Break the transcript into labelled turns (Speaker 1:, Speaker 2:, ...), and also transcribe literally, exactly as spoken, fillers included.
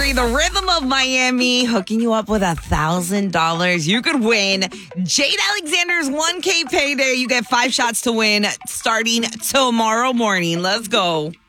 Speaker 1: three, the Rhythm of Miami, hooking you up with a thousand dollars. You could win Jade Alexander's one K payday. You get five shots to win starting tomorrow morning. Let's go.